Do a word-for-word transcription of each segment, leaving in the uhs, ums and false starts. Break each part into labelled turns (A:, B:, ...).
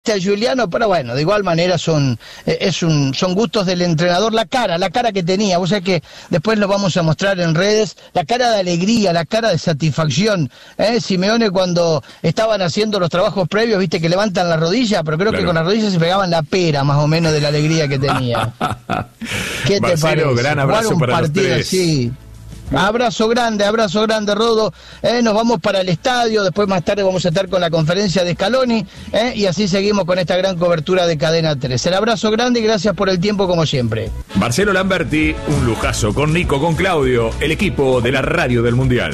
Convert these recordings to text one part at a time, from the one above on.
A: viste a Giuliano, pero bueno, de igual manera son eh, es un son gustos del entrenador. La cara, la cara que tenía, vos sabés que después lo vamos a mostrar en redes, la cara de alegría, la cara de satisfacción, ¿eh? Simeone cuando estaban haciendo los trabajos previos, viste que levantan la rodilla, pero creo claro. que con la rodilla se pegaban la pera, más o menos, de la alegría que tenía. ¿Qué te
B: Marcelo,
A: parece?
B: gran abrazo
A: un
B: para
A: partido
B: los tres.
A: Así. Abrazo grande, abrazo grande, Rodo. Eh, nos vamos para el estadio, después más tarde vamos a estar con la conferencia de Scaloni, eh, y así seguimos con esta gran cobertura de Cadena tres. El abrazo grande y gracias por el tiempo como siempre.
B: Marcelo Lamberti, un lujazo, con Nico, con Claudio, el equipo de la radio del Mundial.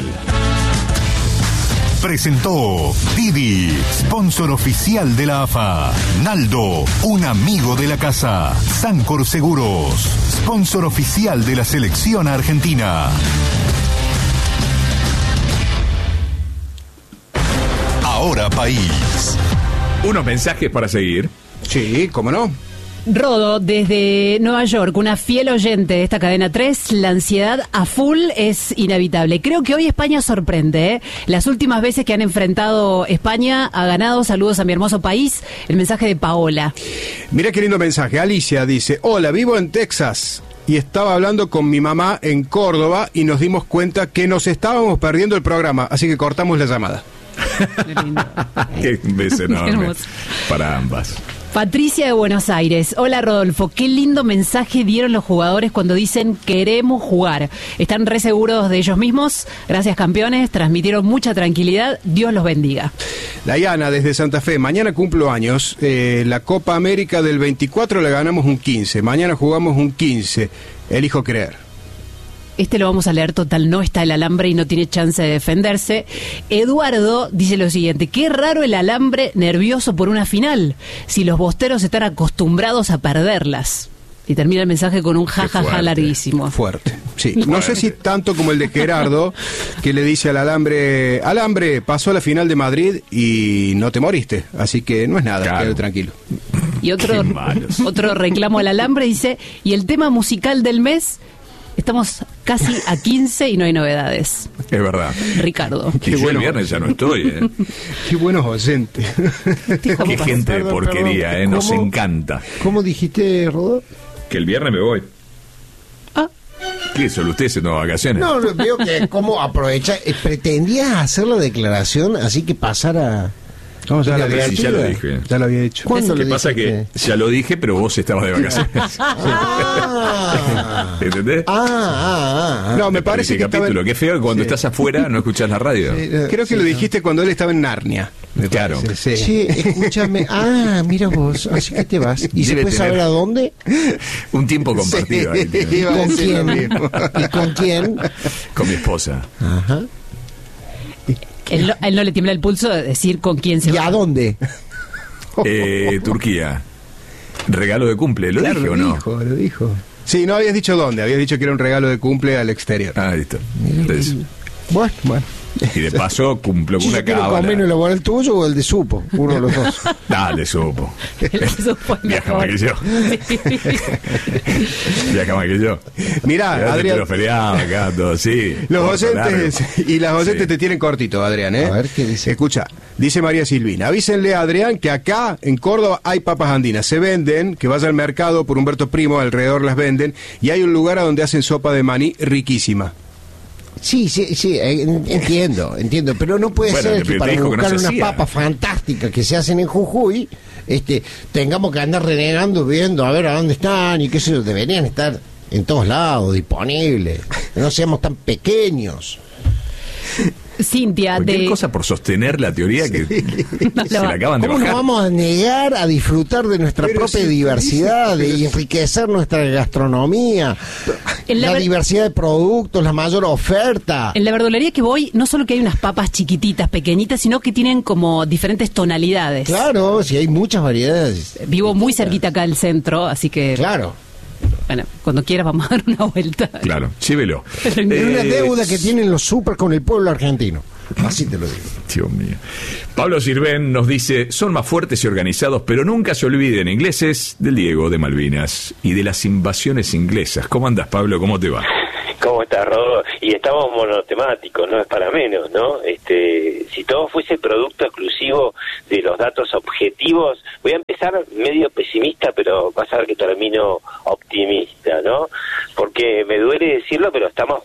C: Presentó Didi, sponsor oficial de la A F A. Naldo, un amigo de la casa. Sancor Seguros, sponsor oficial de la selección argentina. Ahora País.
B: Unos mensajes para seguir.
D: Sí, cómo no.
E: Rodo, desde Nueva York, una fiel oyente de esta cadena tres, la ansiedad a full es inevitable. Creo que hoy España sorprende, ¿eh? Las últimas veces que han enfrentado España ha ganado. Saludos a mi hermoso país. El mensaje de Paola.
D: Mira qué lindo mensaje. Alicia dice, hola, vivo en Texas y estaba hablando con mi mamá en Córdoba y nos dimos cuenta que nos estábamos perdiendo el programa, así que cortamos la llamada.
E: Qué lindo.
B: Qué beso enorme para ambas.
E: Patricia de Buenos Aires. Hola Rodolfo, qué lindo mensaje dieron los jugadores cuando dicen queremos jugar. Están re seguros de ellos mismos. Gracias campeones, transmitieron mucha tranquilidad. Dios los bendiga.
D: Dayana desde Santa Fe, mañana cumplo años. Eh, la Copa América del veinticuatro la ganamos un quince. Mañana jugamos un quince. Elijo creer.
E: Este lo vamos a leer, total, no está el alambre y no tiene chance de defenderse. Eduardo dice lo siguiente, qué raro el alambre nervioso por una final, si los bosteros están acostumbrados a perderlas. Y termina el mensaje con un jajaja ja, ja, larguísimo.
D: Fuerte, sí. Fuerte. No sé si tanto como el de Gerardo, que le dice al alambre, alambre, pasó a la final de Madrid y no te moriste, así que no es nada, claro. Quédate tranquilo.
E: Y otro, otro reclamo al alambre dice, y el tema musical del mes... Estamos casi a quince y no hay novedades.
B: Es verdad.
E: Ricardo.
B: Y yo el viernes ya no estoy, ¿eh?
D: Qué buenos oyentes.
B: Qué gente de porquería, perdón, ¿eh? Nos encanta.
F: ¿Cómo dijiste, Rodolfo?
B: Que el viernes me voy.
E: Ah.
B: ¿Qué? ¿Solo usted haciendo vacaciones?
F: No, veo que cómo aprovecha. Eh, pretendías hacer la declaración así que pasara...
D: ¿Cómo ya, la
B: sí, ya lo dije.
D: Ya lo había hecho.
B: ¿Cuándo lo pasa que ya lo dije, pero vos estabas de vacaciones?
F: Ah,
B: ¿entendés?
F: Ah, ah, ah.
D: No, me parece que
B: capítulo.
D: estaba en...
B: Qué feo que cuando sí. estás afuera no escuchás la radio.
D: Sí, uh, creo que sí, lo dijiste no. cuando él estaba en Narnia.
B: Claro.
F: Sí. Sí, escúchame. Ah, mira vos, así que te vas. ¿Y Debe se puede saber a dónde?
B: Un tiempo compartido.
F: Sí. Ahí, ¿con quién? ¿Y con quién?
B: Con mi esposa.
F: Ajá.
E: Él no, él no le tiembla el pulso de decir con quién se
F: ¿Y
E: va.
F: ¿Y a dónde?
B: Eh, Turquía. Regalo de cumple, ¿lo
D: claro,
B: dije
D: lo
B: o no?
D: Lo dijo, lo dijo. Sí, no habías dicho dónde, habías dicho que era un regalo de cumple al exterior.
B: Ah, listo. Entonces,
F: bueno, bueno.
B: Y de paso cumplo con
F: ¿Sí
B: una
F: cábala? ¿El convenio laboral tuyo o el de Supo? Uno de los dos.
B: Ah, el de Supo.
E: El de Supo
B: viaja más que yo. Viaja más que yo.
D: Mirá, Adrián.
B: Los feriados acá, todo, sí.
D: Los oyentes y las oyentes sí. te tienen cortito, Adrián, ¿eh?
F: A ver qué dice.
D: Escucha, dice María Silvina. Avísenle a Adrián que acá en Córdoba hay papas andinas. Se venden, que vaya al mercado por Humberto Primo, alrededor las venden. Y hay un lugar a donde hacen sopa de maní riquísima.
F: Sí, sí, sí, entiendo, entiendo, pero no puede
B: bueno,
F: ser que para buscar
B: que no
F: unas
B: hacía.
F: papas fantásticas que se hacen en Jujuy, este, tengamos que andar renegando, viendo a ver a dónde están y qué sé yo, deberían estar en todos lados, disponibles, no seamos tan pequeños.
E: Cintia,
B: cualquier
E: de...
B: cosa por sostener la teoría que sí. se la acaban de
F: ¿Cómo
B: bajar?
F: nos vamos a negar a disfrutar de nuestra pero propia sí, diversidad, de sí. enriquecer nuestra gastronomía, la, la diversidad de productos, la mayor oferta?
E: En la verdulería que voy, no solo que hay unas papas chiquititas, pequeñitas, sino que tienen como diferentes tonalidades.
F: Claro, sí, hay muchas variedades.
E: Vivo muy cerquita acá del centro, así que...
F: Claro.
E: Bueno, cuando quieras vamos a dar una vuelta.
B: Claro, llévelo.
F: Es eh, una deuda que tienen los super con el pueblo argentino. Así te lo digo.
B: Dios mío. Pablo Sirven nos dice, son más fuertes y organizados, pero nunca se olviden, ingleses, del Diego de Malvinas y de las invasiones inglesas. ¿Cómo andas, Pablo? ¿Cómo te va?
G: ¿Cómo estás, Rodo? Y estamos monotemáticos, no es para menos, ¿no? Este, si todo fuese producto exclusivo de los datos objetivos, voy a empezar medio pesimista, pero vas a ver que termino optimista, ¿no? Porque me duele decirlo, pero estamos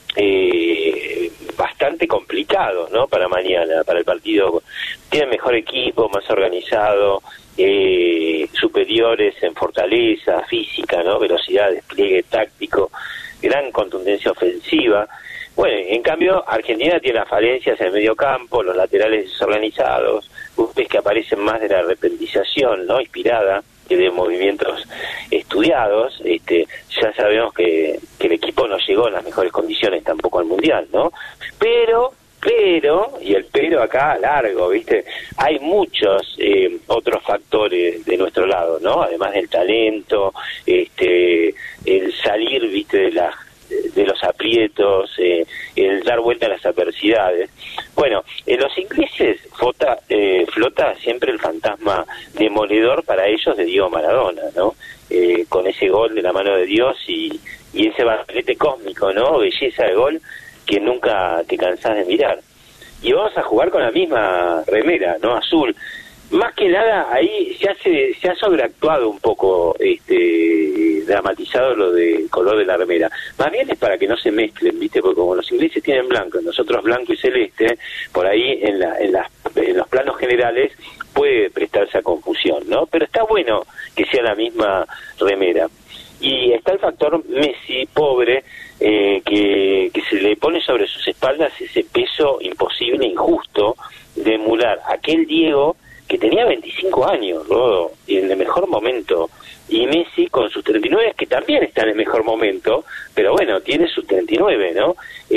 G: eh, bastante complicados, ¿no? Para mañana, para el partido. Tienen mejor equipo, más organizado, eh, superiores en fortaleza física, ¿no? Velocidad, despliegue táctico, gran contundencia ofensiva. Bueno, en cambio, Argentina tiene las falencias en el medio campo, los laterales desorganizados, ustedes que aparecen más de la repentización, ¿no? Inspirada, que de movimientos estudiados. Este, ya sabemos que, que el equipo no llegó en las mejores condiciones tampoco al Mundial, ¿no? Pero, pero, y el pero acá largo, ¿viste? Hay muchos eh, otros factores de nuestro lado, ¿no? Además del talento, este, el salir, ¿viste? De las de los aprietos, eh, el dar vuelta a las adversidades. Bueno, en los ingleses flota, eh, flota siempre el fantasma demoledor para ellos de Diego Maradona, ¿no? Eh, con ese gol de la mano de Dios y, y ese banquete cósmico, ¿no? Belleza de gol que nunca te cansás de mirar. Y vamos a jugar con la misma remera, ¿no? Azul. Más que nada, ahí se hace, se ha sobreactuado un poco, este, dramatizado lo del color de la remera. Más bien es para que no se mezclen, ¿viste? Porque como los ingleses tienen blanco, nosotros blanco y celeste, por ahí en, la, en, las, en los planos generales puede prestarse a confusión, ¿no? Pero está bueno que sea la misma remera. Y está el factor Messi, pobre, eh, que, que se le pone sobre sus espaldas ese peso imposible, injusto, de emular aquel Diego que tenía veinticinco años, Rodo, y en el mejor momento, y Messi con sus treinta y nueve, que también está en el mejor momento, pero bueno, tiene sus treinta y nueve, ¿no?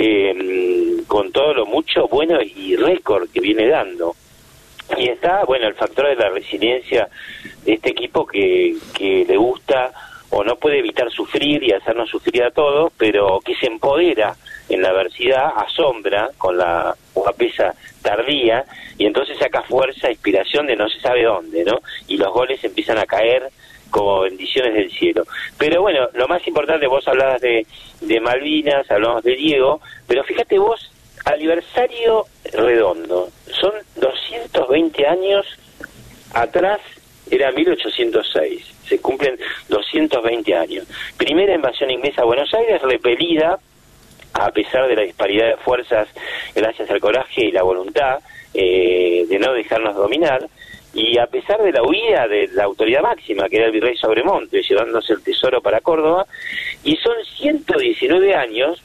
G: Eh, con todo lo mucho bueno y récord que viene dando. Y está, bueno, el factor de la resiliencia de este equipo que, que le gusta o no puede evitar sufrir y hacernos sufrir a todos, pero que se empodera en la adversidad, asombra con la guapesa tardía, y entonces saca fuerza, inspiración de no se sabe dónde, ¿no? Y los goles empiezan a caer como bendiciones del cielo. Pero bueno, lo más importante, vos hablabas de, de Malvinas, hablamos de Diego, pero fíjate vos, aniversario redondo, son doscientos veinte años atrás, era mil ochocientos seis, se cumplen doscientos veinte años. Primera invasión inglesa a Buenos Aires, repelida, a pesar de la disparidad de fuerzas, gracias al coraje y la voluntad eh, de no dejarnos dominar, y a pesar de la huida de la autoridad máxima, que era el virrey Sobremonte, llevándose el tesoro para Córdoba, y son ciento diecinueve años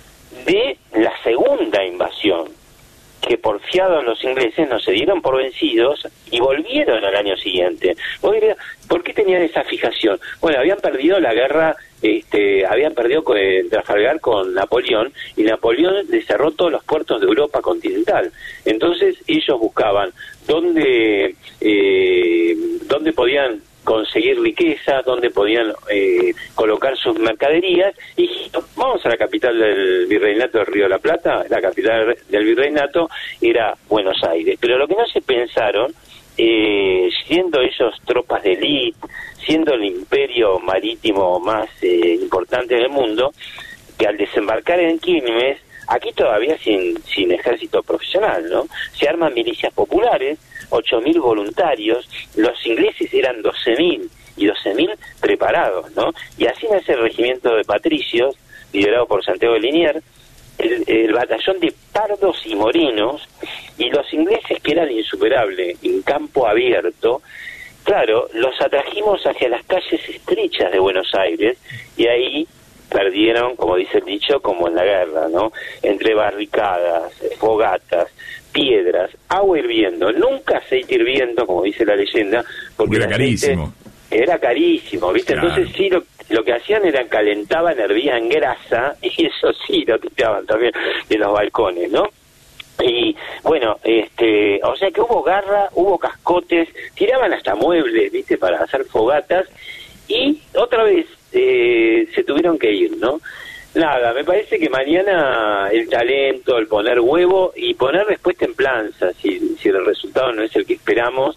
G: de la segunda invasión, que porfiados los ingleses no se dieron por vencidos y volvieron al año siguiente. ¿Por qué tenían esa fijación? Bueno, habían perdido la guerra, este, habían perdido con, en Trafalgar con Napoleón, y Napoleón les cerró todos los puertos de Europa continental. Entonces ellos buscaban dónde, eh, dónde podían conseguir riqueza, donde podían eh, colocar sus mercaderías, y vamos a la capital del Virreinato del Río de la Plata. La capital del Virreinato era Buenos Aires, pero lo que no se pensaron, eh, siendo ellos tropas de élite, siendo el imperio marítimo más eh, importante del mundo, que al desembarcar en Quilmes, aquí todavía sin, sin ejército profesional, ¿no? Se arman milicias populares, ocho mil voluntarios, los ingleses eran doce mil, y doce mil preparados, ¿no? Y así nace el regimiento de patricios, liderado por Santiago de Liniers, el, el batallón de pardos y morenos, y los ingleses, que eran insuperables en campo abierto, claro, los atrajimos hacia las calles estrechas de Buenos Aires, y ahí perdieron, como dice el dicho, como en la guerra, ¿no? Entre barricadas, fogatas, piedras, agua hirviendo, nunca aceite hirviendo, como dice la leyenda, porque
B: era carísimo.
G: Era carísimo, ¿viste?
B: Claro.
G: Entonces sí, lo, lo que hacían era calentaban, hervían grasa, y eso sí lo tiraban también de los balcones, ¿no? Y bueno, este, o sea que hubo garra, hubo cascotes, tiraban hasta muebles, ¿viste? Para hacer fogatas, y otra vez eh, se tuvieron que ir, ¿no? Nada, me parece que mañana el talento, el poner huevo y poner después templanza, si, si el resultado no es el que esperamos,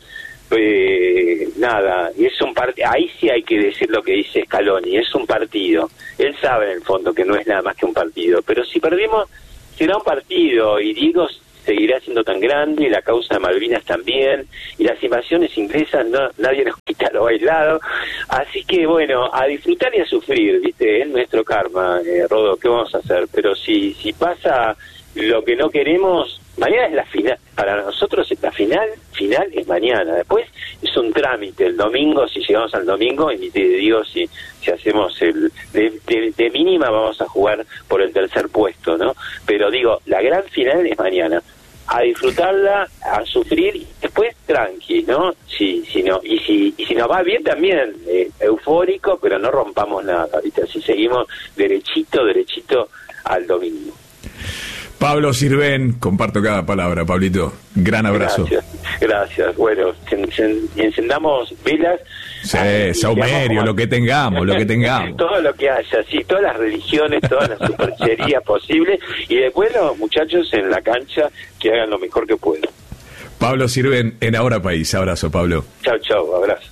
G: eh, nada, y es un partido, ahí sí hay que decir lo que dice Scaloni, es un partido. Él sabe en el fondo que no es nada más que un partido, pero si perdimos será un partido y Diego seguirá siendo tan grande, y la causa de Malvinas también, y las invasiones inglesas, no, nadie nos quita lo bailado, así que bueno, a disfrutar y a sufrir, viste, es nuestro karma, eh, Rodo, ¿qué vamos a hacer? Pero si, si pasa lo que no queremos, mañana es la final, para nosotros la final, final es mañana, después es un trámite, el domingo, si llegamos al domingo, y ni te digo si, si hacemos el, de, de, de mínima vamos a jugar por el tercer puesto, ¿no? Pero digo, la gran final es mañana, a disfrutarla, a sufrir, y después tranqui, ¿no? Si, si no, y si, y si nos va bien también, eh, eufórico, pero no rompamos nada, ¿viste? Si seguimos derechito, derechito al domingo.
B: Pablo Sirven, comparto cada palabra, Pablito. Gran abrazo.
G: Gracias, gracias. Bueno, encendamos velas.
B: Sí, saumerio, lo que tengamos, lo que tengamos.
G: Todo lo que haya, sí, todas las religiones, todas las supercherías posibles. Y después los muchachos en la cancha que hagan lo mejor que puedan.
B: Pablo Sirven, en Ahora País. Abrazo, Pablo.
G: Chau, chau, abrazo.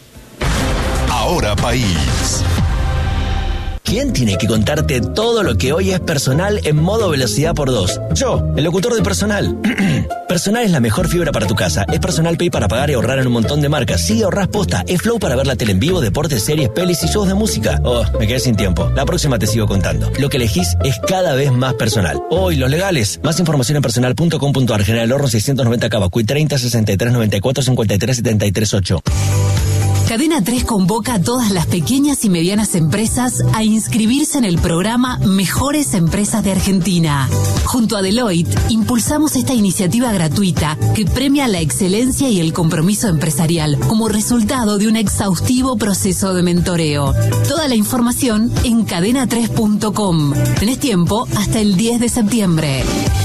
C: Ahora País.
H: ¿Quién tiene que contarte todo lo que hoy es Personal en modo velocidad por dos? Yo, el locutor de Personal. Personal es la mejor fibra para tu casa. Es Personal Pay para pagar y ahorrar en un montón de marcas. Sí, ahorrás posta. Es Flow para ver la tele en vivo, deportes, series, pelis y shows de música. Oh, me quedé sin tiempo. La próxima te sigo contando. Lo que elegís es cada vez más Personal. Oh, y los legales. Más información en personal punto com punto ar. General Horro seiscientos noventa Cavacuy treinta sesenta y tres noventa y cuatro cincuenta y tres setenta y tres ocho.
I: Cadena tres convoca a todas las pequeñas y medianas empresas a inscribirse en el programa Mejores Empresas de Argentina. Junto a Deloitte, impulsamos esta iniciativa gratuita que premia la excelencia y el compromiso empresarial como resultado de un exhaustivo proceso de mentoreo. Toda la información en cadena tres punto com. Tenés tiempo hasta el diez de septiembre.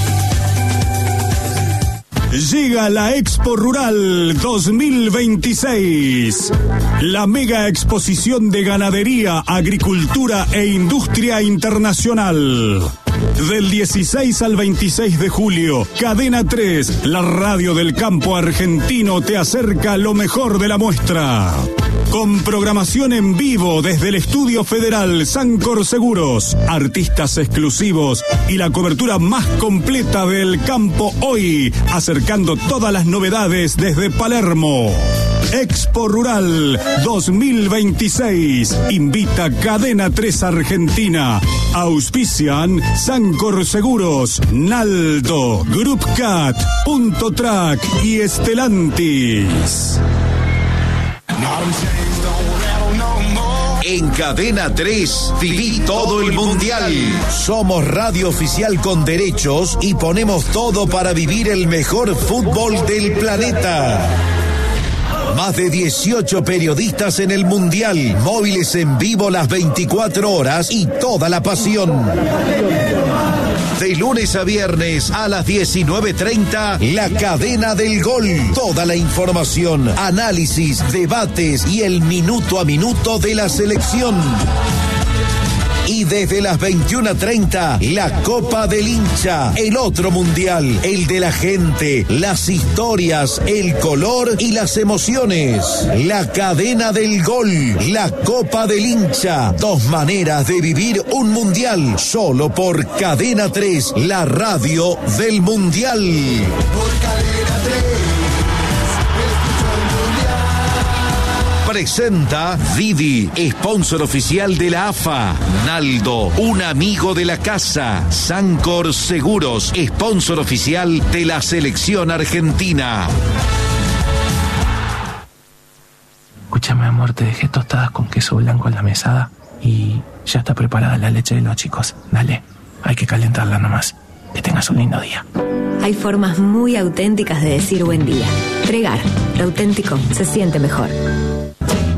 J: Llega la Expo Rural dos mil veintiséis, la mega exposición de ganadería, agricultura e industria internacional. Del dieciséis al veintiséis de julio, Cadena tres, la radio del campo argentino, te acerca lo mejor de la muestra. Con programación en vivo desde el Estudio Federal Sancor Seguros, artistas exclusivos y la cobertura más completa del campo hoy, acercando todas las novedades desde Palermo. Expo Rural dos mil veintiséis. Invita Cadena tres Argentina. Auspician Sancor Seguros, Naldo, Group Cat, Punto Track y Estelantis.
C: En Cadena tres, viví todo el mundial. Somos radio oficial con derechos y ponemos todo para vivir el mejor fútbol del planeta. Más de dieciocho periodistas en el mundial, móviles en vivo las veinticuatro horas y toda la pasión. De lunes a viernes a las diecinueve treinta, La Cadena del Gol. Toda la información, análisis, debates y el minuto a minuto de la selección. Y desde las veintiuna treinta, la Copa del Hincha, el otro mundial, el de la gente, las historias, el color y las emociones. La Cadena del Gol, la Copa del Hincha, dos maneras de vivir un mundial, solo por Cadena tres, la radio del mundial. Por Cadena tres. Presenta Didi, sponsor oficial de la A F A. Naldo, un amigo de la casa. Sancor Seguros, sponsor oficial de la selección argentina.
K: Escúchame, amor, te dejé tostadas con queso blanco en la mesada y ya está preparada la leche de los chicos. Dale, hay que calentarla nomás. Que tengas un lindo día.
L: Hay formas muy auténticas de decir buen día. Tregar, lo auténtico se siente mejor.
M: Voy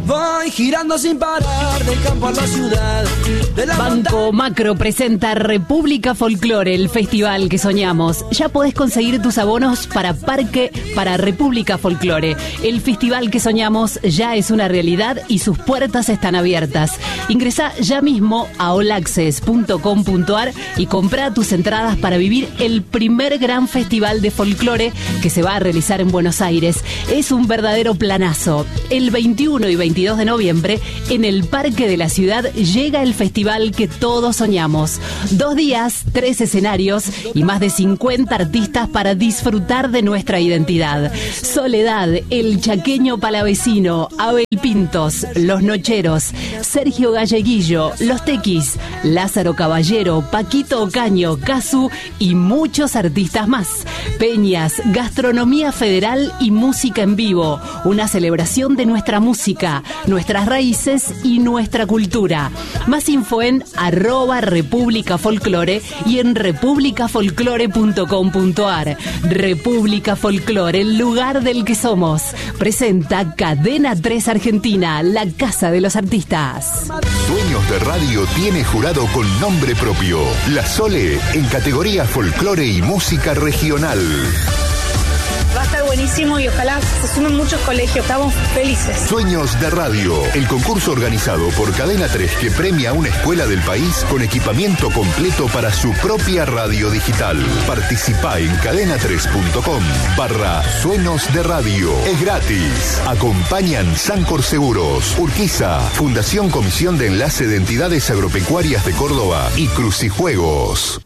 M: voy girando sin parar, del campo a la ciudad. De la
E: Banco Macro presenta República Folklore, el festival que soñamos. Ya podés conseguir tus abonos para Parque para República Folklore. El festival que soñamos ya es una realidad y sus puertas están abiertas. Ingresá ya mismo a all access punto com punto a r y comprá tus entradas para vivir el primer gran festival de folclore que se va a realizar en Buenos Aires. Es un verdadero planazo. El veintiuno y veintidós de noviembre, en el Parque de la Ciudad, llega el festival que todos soñamos. Dos días, tres escenarios y más de cincuenta artistas para disfrutar de nuestra identidad. Soledad, El Chaqueño Palavecino, Abel Pintos, Los Nocheros, Sergio Galleguillo, Los Tequis, Lázaro Caballero, Paquito Ocaño, Casu y muchos artistas más. Peñas, gastronomía federal y música en vivo. Una celebración de nuestra música, nuestras raíces y nuestra cultura. Más info en arroba República Folklore y en república folklore punto com punto a r. República Folklore, el lugar del que somos. Presenta Cadena tres Argentina, la casa de los artistas.
C: Sueños de Radio tiene jurado con nombre propio. La Sole en categoría folclore y música regional.
N: Va a estar buenísimo y ojalá se sumen muchos colegios. Estamos felices.
C: Sueños de Radio, el concurso organizado por Cadena tres que premia a una escuela del país con equipamiento completo para su propia radio digital. Participa en cadena tres punto com barra Sueños de Radio. Es gratis. Acompañan Sancor Seguros, Urquiza, Fundación Comisión de Enlace de Entidades Agropecuarias de Córdoba y Crucijuegos.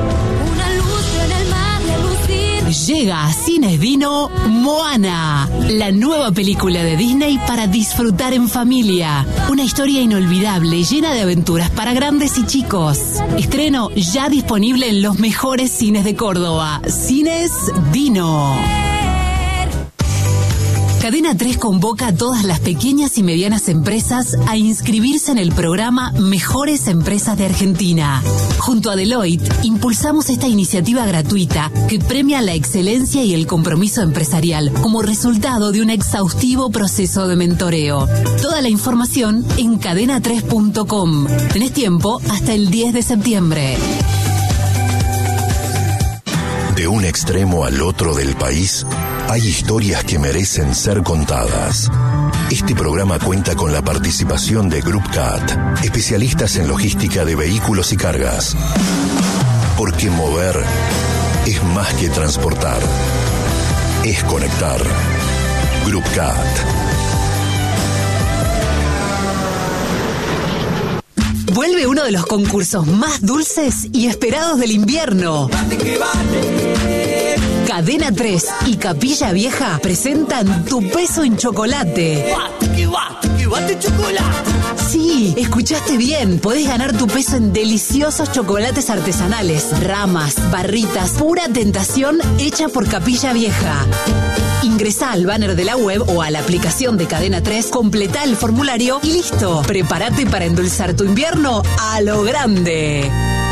I: Llega a Cines Dino Moana, la nueva película de Disney para disfrutar en familia. Una historia inolvidable, llena de aventuras para grandes y chicos. Estreno ya disponible en los mejores cines de Córdoba. Cines Dino. Cadena tres convoca a todas las pequeñas y medianas empresas a inscribirse en el programa Mejores Empresas de Argentina. Junto a Deloitte, impulsamos esta iniciativa gratuita que premia la excelencia y el compromiso empresarial como resultado de un exhaustivo proceso de mentoreo. Toda la información en cadena tres punto com. Tenés tiempo hasta el diez de septiembre.
C: De un extremo al otro del país, hay historias que merecen ser contadas. Este programa cuenta con la participación de Group Cat, especialistas en logística de vehículos y cargas. Porque mover es más que transportar, es conectar. Group Cat.
I: Vuelve uno de los concursos más dulces y esperados del invierno. Cadena tres y Capilla Vieja presentan Tu Peso en Chocolate. Sí, escuchaste bien. Podés ganar tu peso en deliciosos chocolates artesanales, ramas, barritas, pura tentación hecha por Capilla Vieja. Ingresá al banner de la web o a la aplicación de Cadena tres, completá el formulario y listo. Prepárate para endulzar tu invierno a lo grande.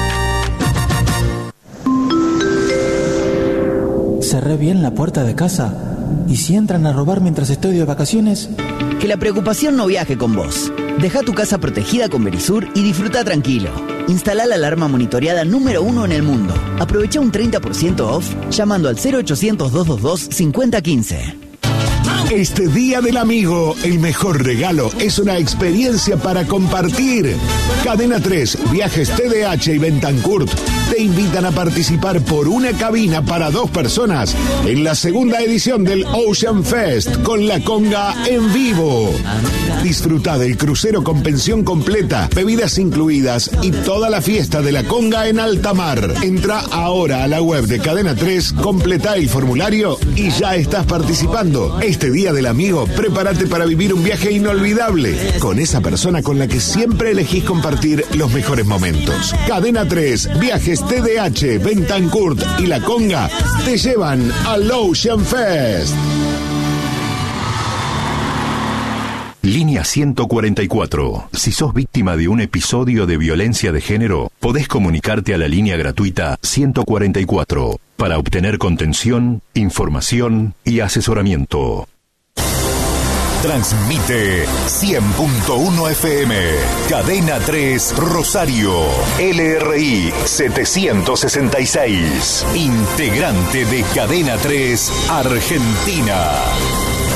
O: Cerré bien la puerta de casa. ¿Y si entran a robar mientras estoy de vacaciones?
P: Que la preocupación no viaje con vos. Deja tu casa protegida con Verisur y disfruta tranquilo. Instalá la alarma monitoreada número uno en el mundo. Aprovecha un treinta por ciento off llamando al cero ochocientos, doscientos veintidós, cincuenta quince.
Q: Este Día del Amigo, el mejor regalo es una experiencia para compartir. Cadena tres, Viajes T D H y Bentancurt te invitan a participar por una cabina para dos personas en la segunda edición del Ocean Fest con la conga en vivo. Disfruta del crucero con pensión completa, bebidas incluidas y toda la fiesta de la conga en alta mar. Entra ahora a la web de Cadena tres, completa el formulario y ya estás participando. Este Día del Amigo, prepárate para vivir un viaje inolvidable con esa persona con la que siempre elegís compartir los mejores momentos. Cadena tres, Viajes T D H, Bentancurt y La Conga te llevan al Ocean Fest.
C: Línea ciento cuarenta y cuatro. Si sos víctima de un episodio de violencia de género, podés comunicarte a la línea gratuita ciento cuarenta y cuatro para obtener contención, información y asesoramiento. Transmite cien punto uno F M. Cadena tres Rosario. L R I setecientos sesenta y seis. Integrante de Cadena tres Argentina.